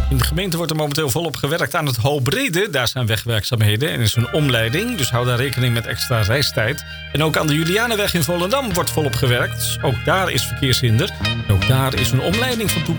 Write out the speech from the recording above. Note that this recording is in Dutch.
In de gemeente wordt er momenteel volop gewerkt aan het Hoogbrede. Daar zijn wegwerkzaamheden en is een omleiding. Dus hou daar rekening met extra reistijd. En ook aan de Julianenweg in Volendam wordt volop gewerkt. Ook daar is verkeershinder. En ook daar is een omleiding van toepassing.